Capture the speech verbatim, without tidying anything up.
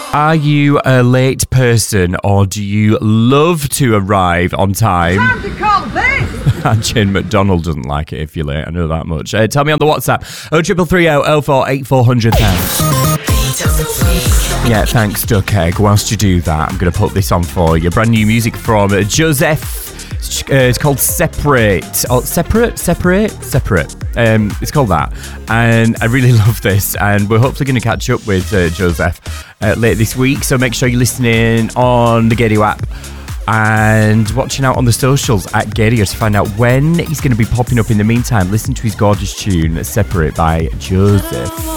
Are you a late person or do you love to arrive on time? Time to call this! And Jane McDonald doesn't like it if you're late, I know that much. Uh, tell me on the WhatsApp, oh triple three oh oh four eight four hundred. Yeah, thanks, Duck Egg. Whilst you do that, I'm going to put this on for you. Brand new music from uh, Joseph. Uh, it's called Separate. Oh, Separate? Separate? Separate. Um, it's called that. And I really love this. And we're hopefully going to catch up with uh, Joseph uh, later this week. So make sure you're listening on the Gadio app and watching out on the socials at Gadio to find out when he's going to be popping up. In the meantime, listen to his gorgeous tune, Separate by Joseph.